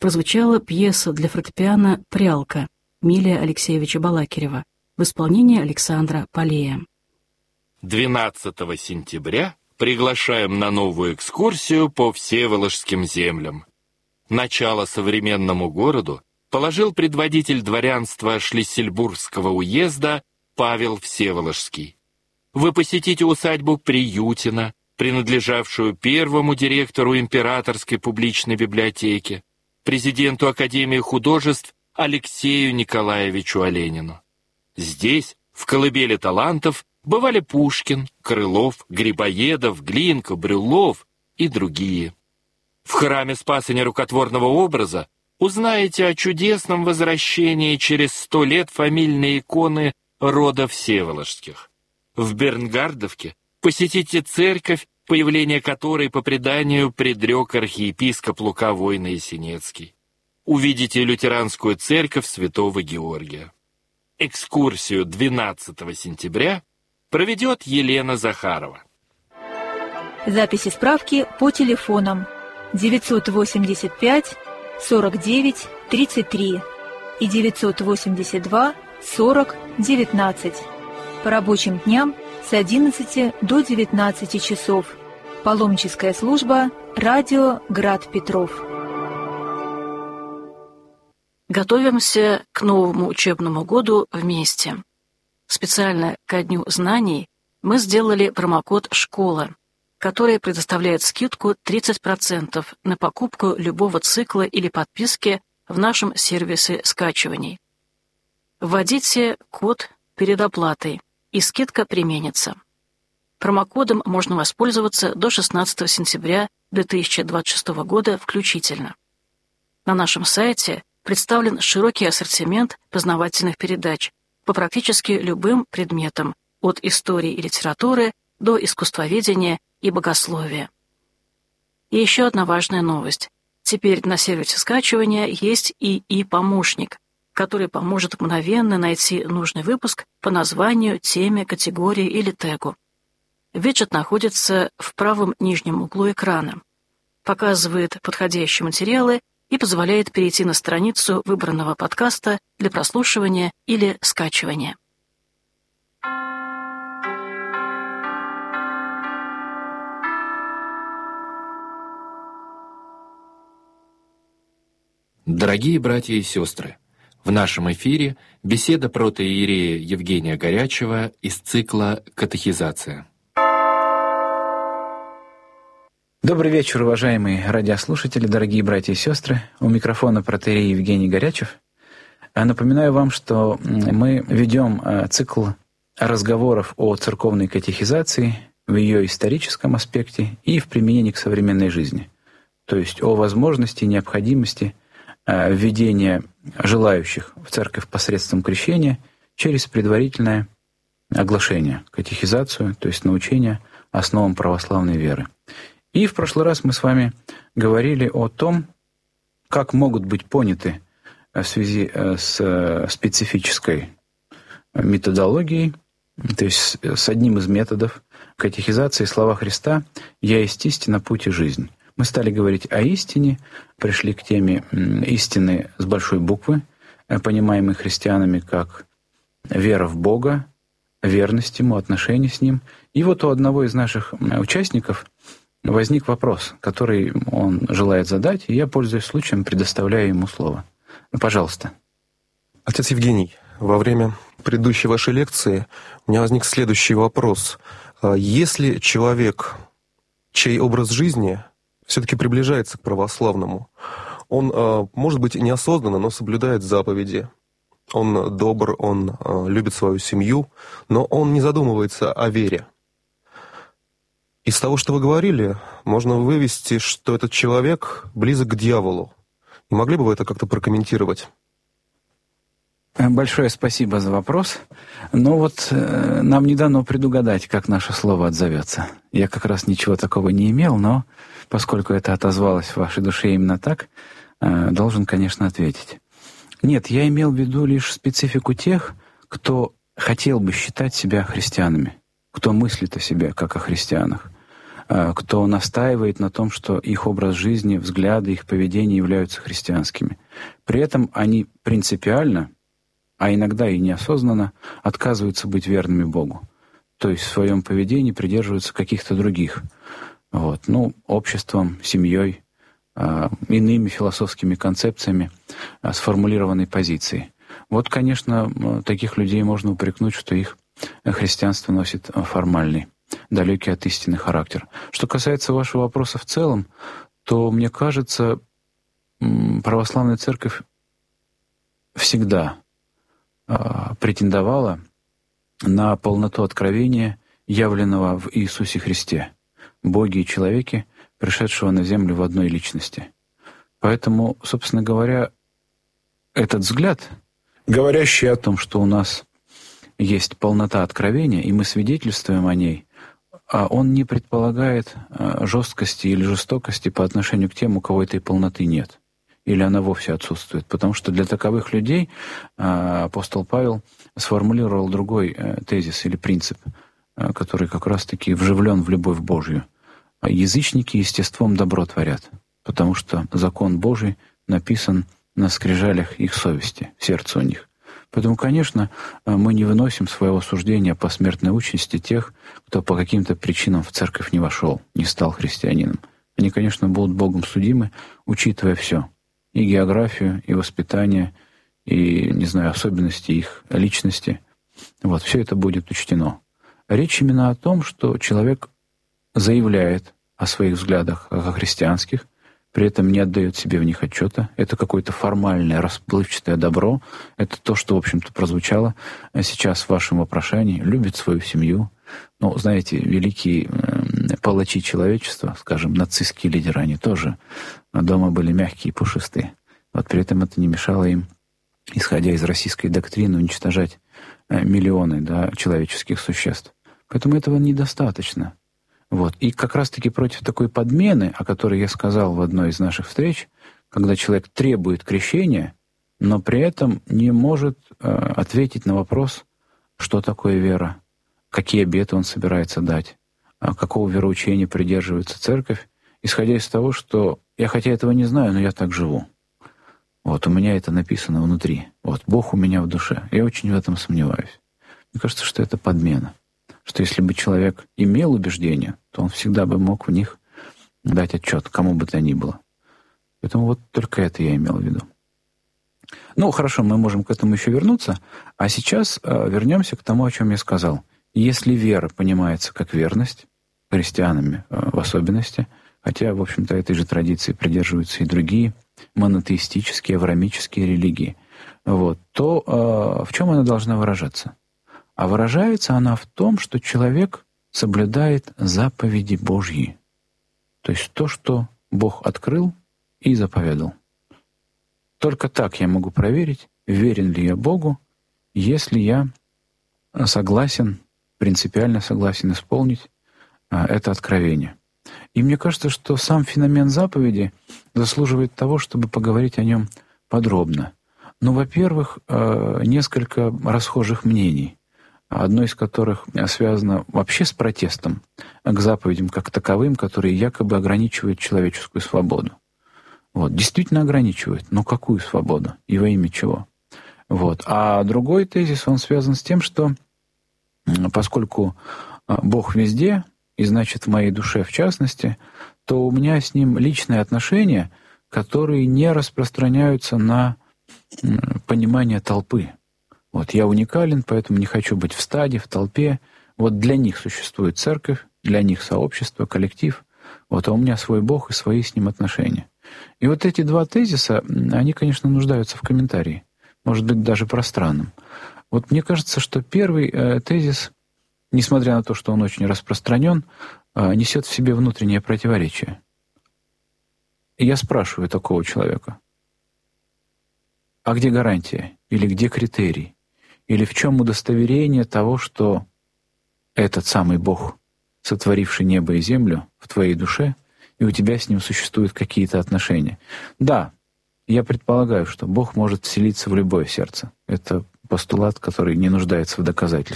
прозвучала пьеса для фортепиано «Прялка» Милия Алексеевича Балакирева в исполнении Александра Палея. 12 сентября приглашаем на новую экскурсию по Всеволожским землям. Начало современному городу положил предводитель дворянства Шлиссельбургского уезда Павел Всеволожский. Вы посетите усадьбу Приютина, принадлежавшую первому директору Императорской публичной библиотеки, президенту Академии художеств Алексею Николаевичу Оленину. Здесь, в колыбели талантов, бывали Пушкин, Крылов, Грибоедов, Глинка, Брюллов и другие. В храме Спаса Нерукотворного образа узнаете о чудесном возвращении через 100 лет фамильной иконы рода Всеволожских. В Бернгардовке посетите церковь, появление которой по преданию предрек архиепископ Лука Войно-Ясенецкий. Увидите лютеранскую церковь Святого Георгия. Экскурсию 12 сентября проведет Елена Захарова. Записи справки по телефонам 985 49 33 и 982 40 19. По рабочим дням с 11 до 19 часов. Паломническая служба «Радио Град Петров». Готовимся к новому учебному году вместе. Специально ко Дню знаний мы сделали промокод «Школа», который предоставляет скидку 30% на покупку любого цикла или подписки в нашем сервисе скачиваний. Вводите код перед оплатой, и скидка применится. Промокодом можно воспользоваться до 16 сентября 2026 года включительно. На нашем сайте представлен широкий ассортимент познавательных передач по практически любым предметам, от истории и литературы до искусствоведения и богословия. И еще одна важная новость. Теперь на сервисе скачивания есть ИИ-помощник, который поможет мгновенно найти нужный выпуск по названию, теме, категории или тегу. Виджет находится в правом нижнем углу экрана, показывает подходящие материалы и позволяет перейти на страницу выбранного подкаста для прослушивания или скачивания. Дорогие братья и сестры, в нашем эфире беседа протоиерея Евгения Горячева из цикла «Катехизация». Добрый вечер, уважаемые радиослушатели, дорогие братья и сестры. У микрофона протоиерей Евгений Горячев. Напоминаю вам, что мы ведем цикл разговоров о церковной катехизации в ее историческом аспекте и в применении к современной жизни. То есть о возможности и необходимости введения желающих в церковь посредством крещения через предварительное оглашение, катехизацию, то есть научение основам православной веры. И в прошлый раз мы с вами говорили о том, как могут быть поняты в связи с специфической методологией, то есть с одним из методов катехизации слова Христа «Я есть истина, путь и жизнь». Мы стали говорить о истине, пришли к теме истины с большой буквы, понимаемой христианами как вера в Бога, верность Ему, отношения с Ним. И вот у одного из наших участников возник вопрос, который он желает задать, и я, пользуясь случаем, предоставляю ему слово. Пожалуйста. Отец Евгений, во время предыдущей вашей лекции у меня возник следующий вопрос. Если человек, чей образ жизни все-таки приближается к православному, он, может быть, неосознанно, но соблюдает заповеди, он добр, он любит свою семью, но он не задумывается о вере. Из того, что вы говорили, можно вывести, что этот человек близок к дьяволу. Не могли бы вы это как-то прокомментировать? Большое спасибо за вопрос. Но вот нам не дано предугадать, как наше слово отзовется. Я как раз ничего такого не имел, но поскольку это отозвалось в вашей душе именно так, должен, конечно, ответить. Нет, я имел в виду лишь специфику тех, кто хотел бы считать себя христианами, кто мыслит о себе как о христианах. кто настаивает на том, что их образ жизни, взгляды, их поведение являются христианскими. При этом они принципиально, а иногда и неосознанно, отказываются быть верными Богу. То есть в своем поведении придерживаются каких-то других, обществом, семьей, иными философскими концепциями сформулированной позиции. Вот, конечно, таких людей можно упрекнуть, что их христианство носит формальный, далекий от истины характер. Что касается вашего вопроса в целом, то, мне кажется, православная церковь всегда претендовала на полноту откровения, явленного в Иисусе Христе, Боге и человеке, пришедшего на землю в одной личности. Поэтому, собственно говоря, этот взгляд, говорящий о том, что у нас есть полнота откровения, и мы свидетельствуем о ней, он не предполагает жесткости или жестокости по отношению к тем, у кого этой полноты нет, или она вовсе отсутствует. Потому что для таковых людей апостол Павел сформулировал другой тезис или принцип, который как раз-таки вживлен в любовь Божью. Язычники естеством добро творят, потому что закон Божий написан на скрижалях их совести, в сердце у них. Поэтому, конечно, мы не выносим своего суждения по смертной участи тех, кто по каким-то причинам в церковь не вошел, не стал христианином. Они, конечно, будут Богом судимы, учитывая все. И географию, и воспитание, и, особенности их личности. Все это будет учтено. Речь именно о том, что человек заявляет о своих взглядах, о христианских, при этом не отдает себе в них отчета. Это какое-то формальное, расплывчатое добро. Это то, что, в общем-то, прозвучало сейчас в вашем вопрошании. Любит свою семью. Великие палачи человечества, скажем, нацистские лидеры, они тоже дома были мягкие и пушистые. При этом это не мешало им, исходя из российской доктрины, уничтожать миллионы человеческих существ. Поэтому этого недостаточно. И как раз-таки против такой подмены, о которой я сказал в одной из наших встреч, когда человек требует крещения, но при этом не может ответить на вопрос, что такое вера, какие обеты он собирается дать, какого вероучения придерживается церковь, исходя из того, что я хотя этого не знаю, но я так живу. У меня это написано внутри. Бог у меня в душе. Я очень в этом сомневаюсь. Мне кажется, что это подмена. Что если бы человек имел убеждения, то он всегда бы мог в них дать отчет, кому бы то ни было. Поэтому только это я имел в виду. Хорошо, мы можем к этому еще вернуться. А сейчас вернемся к тому, о чем я сказал. Если вера понимается как верность, христианами в особенности, хотя, в общем-то, этой же традиции придерживаются и другие монотеистические, авраамические религии, то в чем она должна выражаться? А выражается она в том, что человек соблюдает заповеди Божьи. То есть то, что Бог открыл и заповедал. Только так я могу проверить, верен ли я Богу, если я согласен, принципиально согласен исполнить это откровение. И мне кажется, что сам феномен заповеди заслуживает того, чтобы поговорить о нем подробно. Во-первых, несколько расхожих мнений, одно из которых связано вообще с протестом к заповедям как таковым, которые якобы ограничивают человеческую свободу. Действительно ограничивают, но какую свободу и во имя чего? А другой тезис, он связан с тем, что поскольку Бог везде, и значит в моей душе в частности, то у меня с Ним личные отношения, которые не распространяются на понимание толпы. Я уникален, поэтому не хочу быть в стаде, в толпе. Для них существует церковь, для них сообщество, коллектив. А у меня свой Бог и свои с Ним отношения. И эти два тезиса, они, конечно, нуждаются в комментарии. Может быть, даже пространном. Мне кажется, что первый тезис, несмотря на то, что он очень распространен, несет в себе внутреннее противоречие. И я спрашиваю такого человека, а где гарантия? Или где критерий? Или в чем удостоверение того, что этот самый Бог, сотворивший небо и землю в твоей душе, и у тебя с Ним существуют какие-то отношения? Да, я предполагаю, что Бог может вселиться в любое сердце. Это постулат, который не нуждается в доказательствах.